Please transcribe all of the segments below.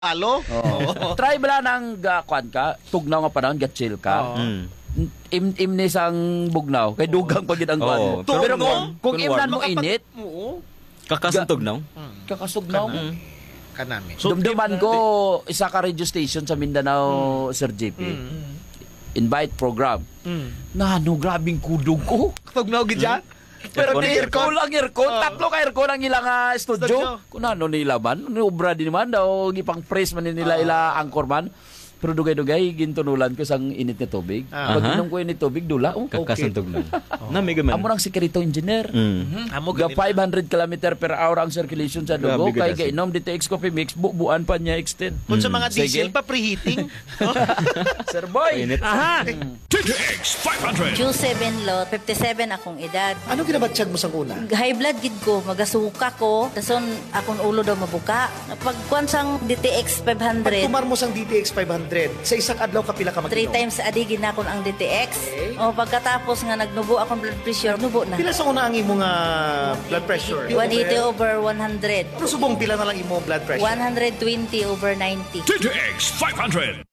Alo? Try bala nang kwan ka, tugnaw nga panahon, chill ka. Im ni sang bugnaw, kay dugang pagid ang kwan mo. Pero kung imnan mo init, kakasugtog now? kakasugnaw. Kanami. Dumduman ko isa ka radio station sa Mindanao, Sir JP. Invite program. Nano, grabing kudog ko. Tugnaw gid ya? Pero di aircon lang aircon. Tatlo ka aircon ang ilang studio. Kung ano nila man, obra din naman daw, gipang press man nila ila angkor man. Pero dugay-dugay, gintunulan ko sang init na tubig. Pag inom ko init tubig, dula. Kakasugtog na. Namiga man. Amo ng sekreto engineer. Ga 500 km per hour ang circulation sa dugo. Kaya gainom DTX Coffee Mix, bubuan pa niya extend. Kung sa mga diesel pa, preheating. Sir Boy. DTX 500. Q7 lot, 57 akong edad. Ano ginabatsyag mo sa una? High blood gid ko, magasuka ko, dason akong ulo daw mabuka. Pagkuan sang DTX 500, Pagtumar mo sang DTX 500, sa isang adlaw kapila ka 3 mag-inom? times a day ginakon ang DTX. O pagkatapos nga nagnubo akong blood pressure, nubo na. Pila sa una ang imong blood pressure? 180 over 100. Pero subong pila na lang imong blood pressure? 120 over 90. DTX 500.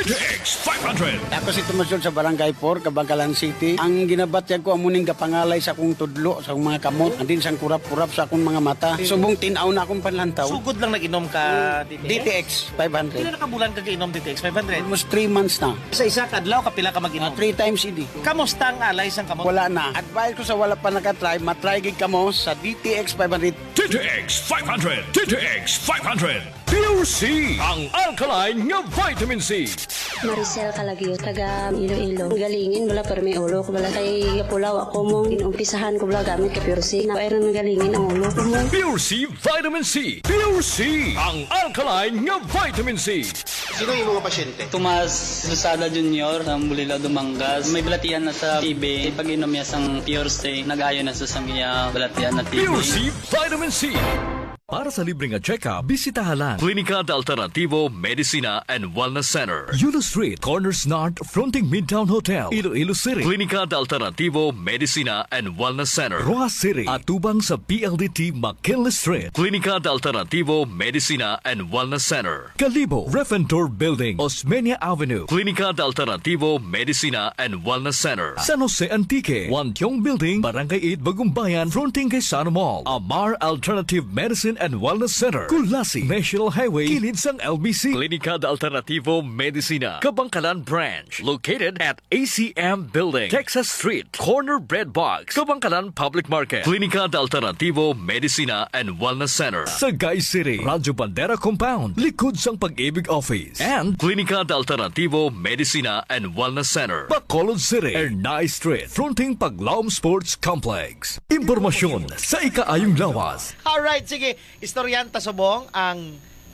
DTX 500. Ako si Tumasyon sa Barangay 4, Kabangkalan City. Ang ginabatyag ko amuning kapangalay sa akong tudlo, sa akong mga kamot, andin sang kurap-kurap sa akong mga mata. Subong tinaw na akong panlantaw. Sugod lang nag-inom ka DTX Pila 500. na kabulan ka inom DTX 500? Almost 3 months na. Sa isang adlaw kapila ka mag-inom? 3 times idi. Kamusta ang alay sang kamot? Wala na. Advice ko sa wala pa nakatry, matry gig kamo sa DTX 500. DTX 500. DTX 500. Pure C. Ang alkaline nga vitamin C. Maricel Calagio, taga Iloilo. Galingin, wala pero may ulo ko. Wala kay Pulaw ako mo. Inumpisahan ko wala gamit ka Pure C. Napairang galingin ang ulo ko mo. Pure C Vitamin C. Pure C. Ang alkaline nga vitamin C. Sino yung mga pasyente? Tomas Lusada Jr. sa Bulila, Dumangas. May balatian na sa TB. Pag inom niya sang Pure C, nag-ayo na sa sangya balatian na TB. Pure C Vitamin C. Para sa libreng check-up, bisitahan lang Klinika de Alternativo Medicina and Wellness Center, Yulo Street, Corners North, fronting Midtown Hotel, Iloilo City. Klinika de Alternativo Medicina and Wellness Center, Roa City, atubang sa PLDT McKinley Street. Klinika de Alternativo Medicina and Wellness Center, Calibo, Refentor Building, Osmeña Avenue. Klinika de Alternativo Medicina and Wellness Center, San Jose Antique, Wantiong Building, Barangay 8, Bagumbayan, fronting kay Sana Mall. Amar Alternative Medicine and Wellness Center, Kulasi, National Highway, kilid sang LBC. Klinika de Alternativo Medicina, Kabangkalan Branch, located at ACM Building, Texas Street, Corner Bread Box, Kabangkalan Public Market. Klinika de Alternativo Medicina and Wellness Center, Sagay City, Radyo Bandera Compound, likod sang Pag-ibig Office, and Klinika de Alternativo Medicina and Wellness Center, Bacolod City, Ernay Street, fronting Paglaom Sports Complex. Impormasyon sa ikaayong lawas. Alright, sige. Istoryanta subong ang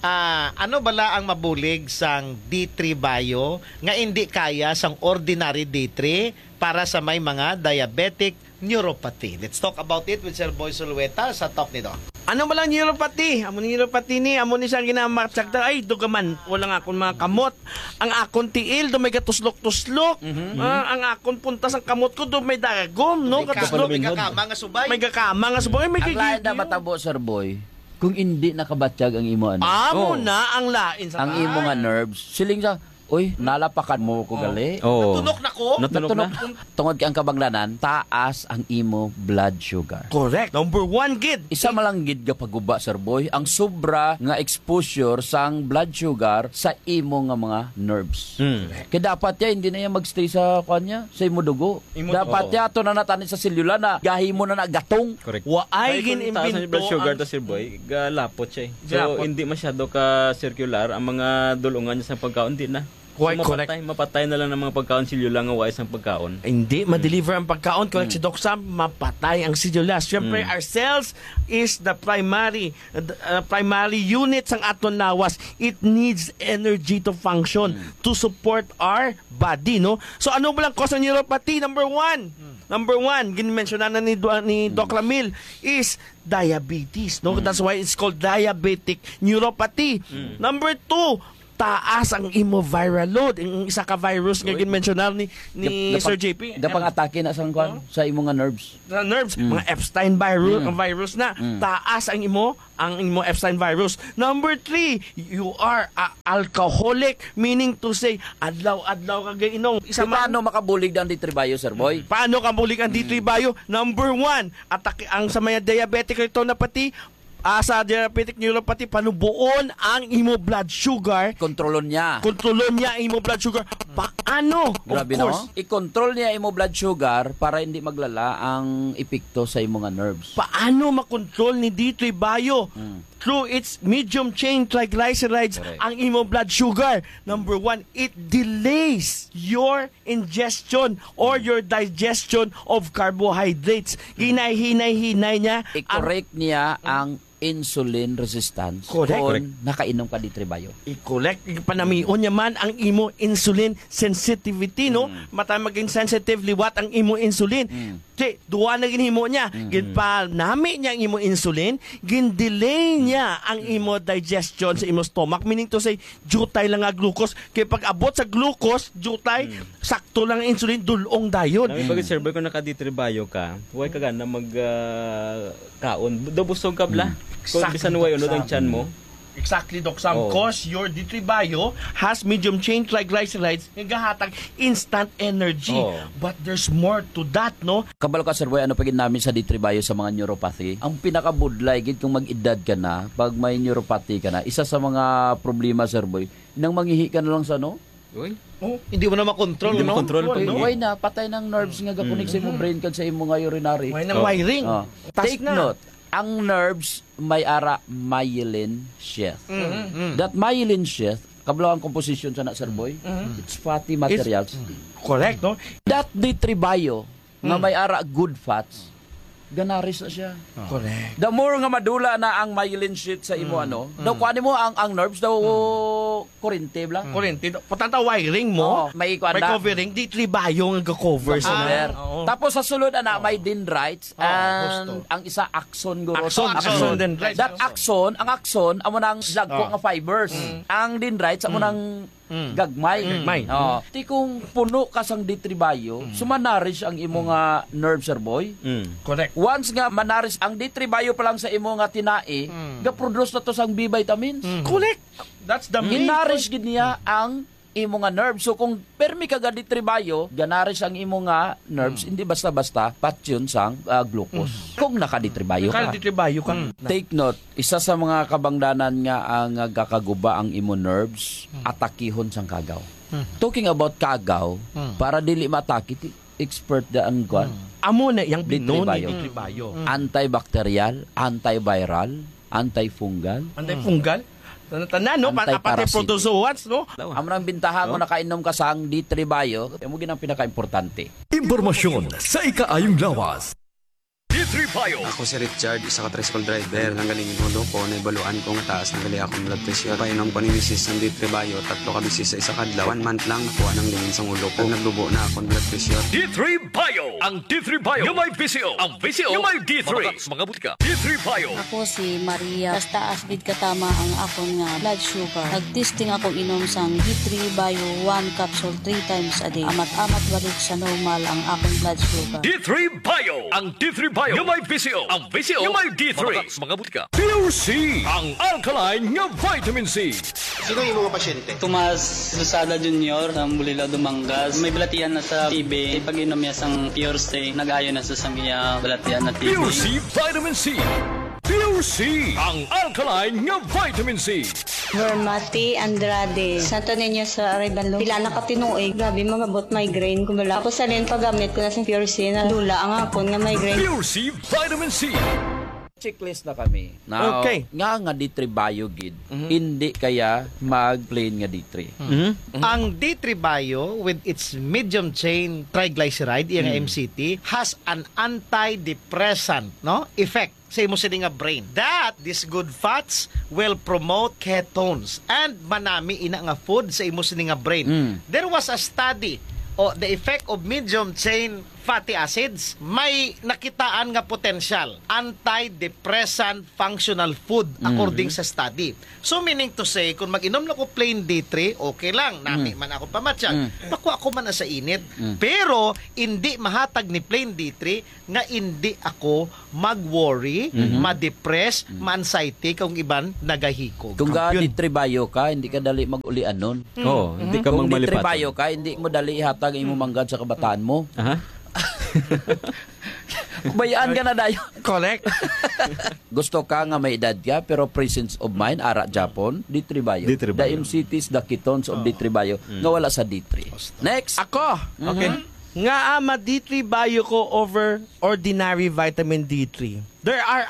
ano bala ang mabulig sang D3 Bio nga hindi kaya sang ordinary D3 para sa may mga diabetic neuropathy. Let's talk about it with Sir Boy Sulueta sa talk nito. Ano ba lang neuropathy? Amo ni neuropathy ni, amo ni siyang ginamatsak ay dugaman. Wala nga akong mga kamot. Ang akon tiil do may katuslok-tuslok. Ang akon puntas ang kamot ko do may dagom, no? Katuslok. May kakama nga subay. May kakama nga subay. May Ang lain na matabo, Sir Boy, kung hindi nakabatsyag ang imo ano. Amo na ang lain sa ang imo nga nerves. Siling sa, uy, nalapakan mo ko gali. Tunok na ko. Natunog na. Tungod kay ang kabanglanan, taas ang imo blood sugar. Correct. Number 1 gid. Isa malanggid ka paguba, Sir Boy, ang sobra nga exposure sang blood sugar sa imo nga mga nerves. Kaya dapat ya hindi na yan magstay sa kanya, sa imo dugo. Dapat ya to na natanin sa selula na gahi mo na nagatong. Correct. Waay Kung taas ang ginimbento blood sugar ang to Sir Boy, galapot siya eh. So, Galapot. hindi masyado ka-circular ang mga dulungan niya sa pagkaon, hindi na. Quite So, correct. mapatay na lang ng mga pagkaon silyo lang ang wais ang pagkaon. Hindi, ma-deliver ang pagkaon. Correct si Doc Sam, mapatay ang sidulas. Siyempre, our cells is the primary unit sang aton lawas. It needs energy to function, to support our body, no? So, ano ba lang cause ng neuropathy? Number one, ginmention na ni Doc Ramil, is diabetes, no? That's why it's called diabetic neuropathy. Number 2, taas ang imo viral load. Ang isa ka virus nga ginmensionar ni Sir JP. Dapang atake na sa kwan sa imong nga nerves. Sa nerves, mga Epstein virus na taas ang imo Epstein virus. Number 3, you are a alcoholic, meaning to say adlaw-adlaw ka inom. So, paano makabulig ang D3 bio, Sir Boy? Paano ka bulig ang D3 bio? Number 1, atake ang sa mga diabetic retinopathy, sa diabetic neuropathy, panubuon ang imo blood sugar. Kontrolon niya. Kontrolon niya ang imo blood sugar. Paano? Grabe, of course. no? I-control niya imo blood sugar para hindi maglala ang epekto sa imo nga nerves. Paano makontrol ni D3 Bio? Through its medium chain triglycerides ang imo blood sugar. Number 1, it delays your ingestion or your digestion of carbohydrates. Hinay-hinay niya. I-correct niya ang insulin resistance Correct. kung nakainom ka D3 bio. I-collect, panamion niya man ang imo insulin sensitivity, no? Matay maging sensitive liwat ang imo insulin. Duwa na ginhimo niya. Ginpanami niya ang imo insulin, gin-delay niya ang imo digestion sa imo stomach, meaning to say, jutay lang nga glucose. Kaya pag abot sa glucose, jutay, sakto lang ang insulin, dulong dayon. Nami bagay Sir Boy, kung naka-D3 ka, huwag ka na kaon. Busog ka bla. Kung Exactly, bisan way unod ang Doc tiyan mo. Exactly, Doc Sam. Oh. Because your D3 Bio has medium chain triglycerides nga gahatag instant energy. Oh. But there's more to that, no? Kabalo ka, Sir Boy, ano pagin namin sa D3 bio sa mga neuropathy? Ang pinakabudlay, gid kung mag-edad ka na, pag may neuropathy ka na, isa sa mga problema, Sir Boy, nang mangihi ka na lang sa no? Uy. Hindi mo na makontrol, Hindi no? makontrol pag No? Why na? Patay ng nerves nga gakunik sa imong brain kag sa imong nga urinary. May nang wiring. Oh. Tas Take na. note, ang nerves may ara myelin sheath. That myelin sheath, kabalo ang composition sa na, Sir Boy, it's fatty materials. Correct, no? That D3 bio nga may ara good fats, ganaris na siya. Correct. The more nga madula na ang myelin sheath sa imo daw kuan mo ang nerves daw kurente bla. Kurente. Patanta wiring mo, may kuan may na. covering, D3 Bio nga cover sa Cover. Oo. Tapos sa sulod may dendrites and ang isa axon guro. Axon, dendrites. That axon, ang axon amo nang dagko nga fibers. Ang dendrites amo nang gagmay. Oh. Ti kung puno ka sang D3 bio, sumanarish ang imo nga nerve, Sir Boy. Correct. Once nga manaris ang D3 bio pa lang sa imo nga tinai, ga-produce na to sang B vitamins. Correct. That's the main Ginarish gid niya ang imo nga nerves. So kung permi ka ga D3 bio, ganaris ang imo nga nerves, hindi basta-basta patyon sang glucose. Kung naka D3 bio ka. D3 Bio ka. Take note, isa sa mga kabangdanan nga ang gakaguba ang imo nerves, atakihon sang kagaw. Talking about kagaw, para dili matake, expert da ang kwan. Amo na yang binon D3 ni Bio. D3 Bio. Antibacterial, antiviral, antifungal. Antifungal. Tanan, no? Pati Anti-parasitic. protozoans, no? Amo nang bintahan mo nakainom ka sang D3 bio, imo ginang pinaka-importante. Impormasyon sa ikaayong lawas. D3 Bio. Ako si Richard, isa ka tricycle driver. Nanggalingin ulo ko, naibaluan ko nga taas ng gali akong blood pressure. Painom ko ni Mrs. ng D3 Bio, 3 ka bisis sa isa kadlaw. 1 month lang, nakuha ng lingin sa ulo ko. Naglubo na akong blood pressure. D3 Bio. Ang D3 Bio. Yung may VCO. Ang VCO. Yung may D3. Mga butika. D3 Bio. Ako si Maria. Basta asbid katama ang akong nga blood sugar. Nagtesting akong inom sang D3 Bio 1 capsule 3 times a day. Amat-amat balik sa normal ang akong blood sugar. D3 Bio. Ang D3 Bio. Yung may VCO. Ang VCO. Yung may D3. Mga butika. Pure C. Ang alkaline nga vitamin C. Sino yung mga pasyente? Tomas Lusada Jr. ng Bulila, Dumangas. May balatian na sa TB. Pag inom niya sang Pure Stay, nag-ayo na sa sangiya balatian na TB. Pure C Vitamin C. Pure C. Ang alkaline nga vitamin C. Vermati Andrade. Santo Niño sa Arevalo. Pila na katinuig. Grabe, mamabot migraine. Kumala ako sa rin paggamit ko na sa Pure C na lula ang hapon nga migraine. Pure C Vitamin C. Checklist na kami. Now, Okay. nga D3 bio gid, hindi kaya mag-plain nga D3. Ang D3 Bio with its medium chain triglyceride, yung MCT, has an antidepressant, no, effect sa imo sini nga brain. That these good fats will promote ketones and manami ina nga food sa imo sini nga brain. There was a study the effect of medium chain fatty acids. May nakitaan nga potensyal, antidepressant functional food according sa study. So meaning to say, kung mag-inom lang ko plain D3, okay lang, nami man ako pamatsyag. Nakuha ko man na sa init. Pero hindi mahatag ni plain D3 nga hindi ako mag-worry, ma-depress, ma-anxiety kung iban nagahikog. Kung D3 bio ka, hindi ka dali mag-ulian nun. Oo, hindi ka Kung D3 magmalipatan. bio ka, hindi mo dali ihatag ang imong manggad sa kabataan mo. Aha. Bayaan ka na dayo. Correct. Gusto ka nga may edad ka, pero presence of mind, ara Japon, D3 bio. D3 bio. The MCTs, the ketones of D3 bio, nga wala sa D3. Next. Ako. Okay. Nga ama D3 bio ko over ordinary vitamin D3. There are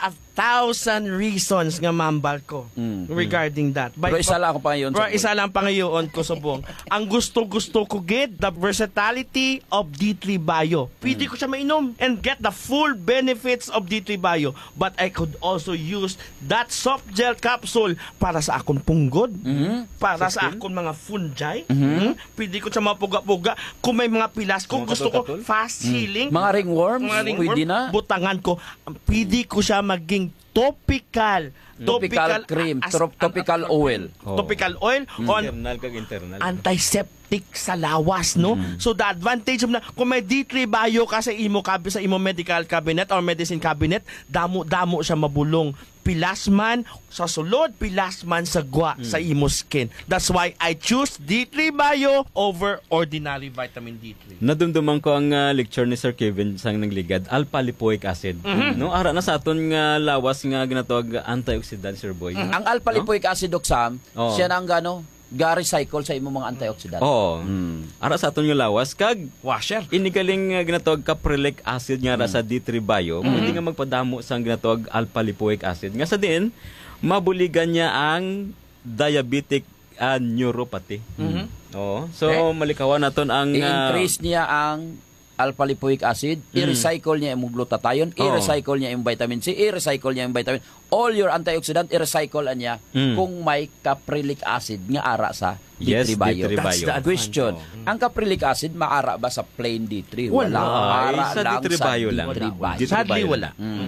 1,000 reasons nga mambal ko regarding that. Pero isa lang ako pa ngayon. Pero isa lang pa ngayon ko subong. Ang gusto ko get the versatility of D3 bio. Pwede ko siya mainom and get the full benefits of D3 bio. But I could also use that soft gel capsule para sa akong punggod, para sa akong mga fungi. Pwede ko siya mapuga-puga. Kung may mga pilas, kung gusto ko fast healing. Mga ringworms, pwede na. Butangan ko. Pwede ko siya maging topical Cream, topical oil. Topical oil on Internal kag internal. antiseptic sa lawas, no? So the advantage of na kung may D3 bio ka sa imo medical cabinet or medicine cabinet, damo siya mabulong. Pilasman sa sulod, pilasman sa gwa sa imo skin. That's why I choose D3 bio over ordinary vitamin D3. Nadumduman ko ang lecture ni Sir Kevin sang nagligad, alpha-lipoic acid. No, ara na sa aton nga lawas nga ginatawag antioxidant, Sir Boy. Ang alpha-lipoic acid, Oksam, siya nang ga-recycle sa imong mga antioxidant. Oo. Ara sa aton nga lawas kag Washer. inigaling ginatawag caprilic acid nga ra sa D3 bio, pwede nga magpadamo sa ginatawag alpha-lipoic acid. Nga sa din, mabuligan niya ang diabetic neuropathy. Oo. So malikawan naton ang I-increase niya ang alpha-lipoic acid, i-recycle niya yung glutathione, i-recycle niya yung vitamin C, i-recycle niya yung vitamin. All your antioxidant, i-recycle niya kung may caprilic acid nga ara sa D3 bio. D3 bio. That's the Question, ang caprilic acid maara ba sa plain D3? Wala. Ara Sa lang D3 sa bio lang. D3 bio. D3 Sadly, bio wala.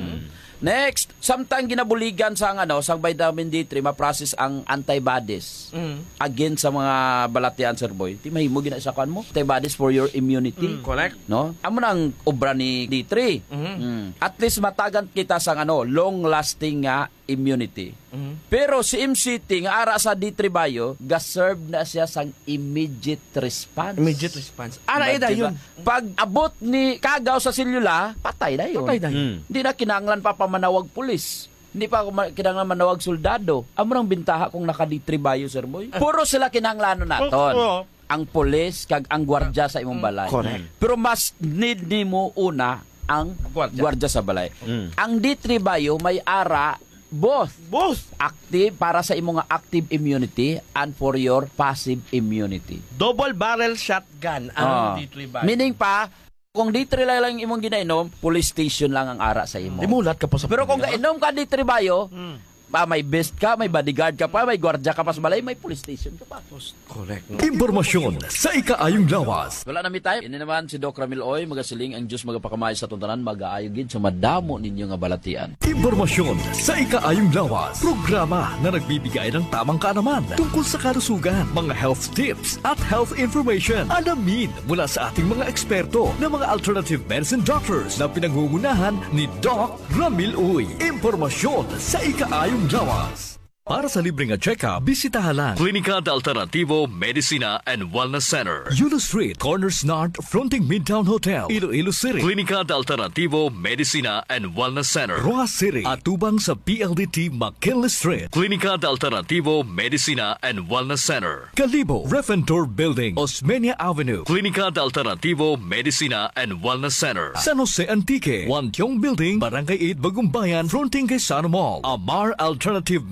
Next, samtang ginabuligan sa sa vitamin D3 ma-process ang antibodies against sa mga balatian, Sir Boy. Ti mahimo gina sa kan mo antibodies for your immunity. Correct. No? Amo nang obra ni D3. At least matagan kita sa long lasting nga immunity. Pero si MCT nga ara sa D3 bio, ga-serve na siya sang immediate response. Immediate response. Ara ida Diba? yun. Pag abot ni kagaw sa selula, patay na yun. Patay na yun. Hindi na kinanglan pa manawag pulis. Hindi pa kinanglan manawag soldado. Amo nang bintaha kung naka D3 bio, Sir Boy. Puro sila kinanglanon naton. Ang pulis kag ang gwardya sa imong balay. Correct. Pero mas need nimo una ang gwardya sa balay. Ang D3 bio may ara both active para sa imong active immunity and for your passive immunity. Double barrel shotgun ang D3 bio. Meaning pa, kung D3 lang imong ginainom, police station lang ang ara sa imo. Dimulat ka pa sa Pero kung gainom ka D3 bio, may best ka, may bodyguard ka pa, may gwardya ka pa sa balay, may police station ka pa. Correct. Impormasyon sa ikaayong lawas. Wala na mi tayo. Ini naman si Doc Ramil Oy, magasiling ang Diyos magapakamay sa tuntanan, mag-aayogin sa madamo ninyo nga balatian. Impormasyon sa ikaayong lawas. Programa na nagbibigay ng tamang kaalaman tungkol sa kalusugan, mga health tips at health information. Alamin mula sa ating mga eksperto na mga alternative medicine doctors na pinangungunahan ni Doc Ramil Oy. Impormasyon sa ikaayong lawas. Para sa libreng check-up, bisitahan lang Klinika de Alternativo Medicina and Wellness Center, Yulo Street, Corners North, fronting Midtown Hotel, Iloilo City. Klinika de Alternativo Medicina and Wellness Center, Roa City, atubang sa PLDT McKinley Street. Klinika de Alternativo Medicina and Wellness Center, Calibo, Refentor Building, Osmeña Avenue. Klinika de Alternativo Medicina and Wellness Center, San Jose Antique, Wantiong Building, Barangay 8, Bagumbayan, fronting kay Sana Mall. Amar Alternative Medicine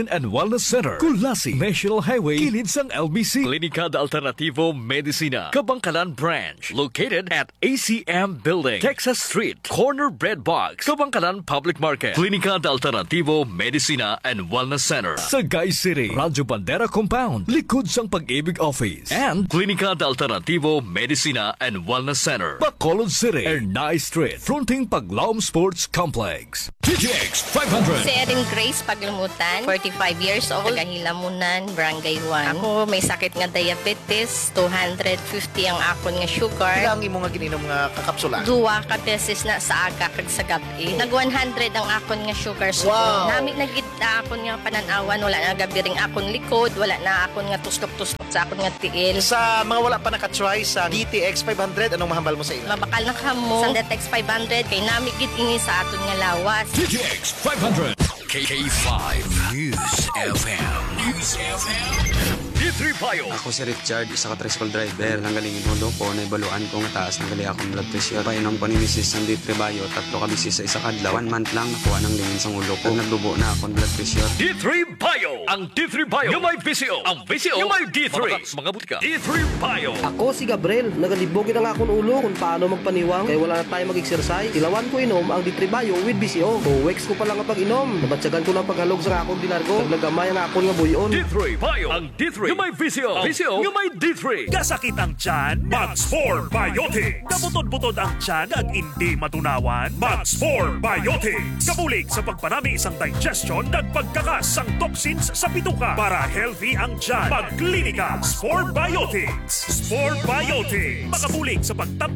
Medicine and Wellness Center, Kulasi, National Highway, kilid sang LBC. Klinika de Alternativo Medicina, Kabangkalan Branch, located at ACM Building, Texas Street, Corner Bread Box, Kabangkalan Public Market. Klinika de Alternativo Medicina and Wellness Center, Sagay City, Radyo Bandera Compound, likod sang Pag-ibig Office. And Klinika de Alternativo Medicina and Wellness Center, Bacolod City, Ernay Street, fronting Paglaom Sports Complex. TGX 500. Si Erin Grace Paglumutan, 45 years old, Hilamunan, Barangay 1. Ako may sakit nga diabetes, 250 ang akon nga sugar. Ilang imo nga gininom nga kakapsula? Duwa ka beses na sa aga kag sa gabi. Nag 100 ang akon nga sugar. So, Wow. nami nagit akon nga pananawan, wala na gabi ring akon likod, wala na akon nga tuskop-tuskop sa akon nga tiil. Sa mga wala pa nakatry sa DTX 500, anong mahambal mo sa ila? Mabakal na kamo. Sa DTX 500 kay nami gid ingi sa aton nga lawas. TGX 500. KK5 News FM. News FM. D3 Bio. Ako si Richard, isa ka tricycle driver. Nanggalingin hulo ko, naibaluan ko nga taas ng gali akong blood pressure. Painom ko ni Mrs. ng D3 Bio, 3 ka bisis sa isa kadlaw. 1 month lang nakuha ng lingin sa ulo ko. Nagdubo na akong blood pressure. D3 Bio. Ang D3 Bio. Yung may VCO. Ang VCO. Yung may D3. Mabakas mga butika. D3 Bio. Ako si Gabriel, nagalibogin ang akong ulo kung paano magpaniwang kaya wala na tayo mag-exercise. Ilawan ko inom ang D3 Bio with BCO. 2 weeks ko pa lang ang pag-inom. Nabatsagan ko lang paghalog sa akong dinargo. Naglagamay ang akong nga buyon. D3 Bio. Ang D3. Yung may VCO. Ang VCO. Yung may D3. Kasakit ang tiyan, Max 4 Biotics. Kabutod-butod ang tiyan ag hindi matunawan, Max 4 Biotics. Kabulig sa pagpanami isang digestion at pagkakas ang toxins sa bituka para healthy ang tiyan. Magklinika Sport Biotics. Sport Biotics. Makabulig sa pagtatap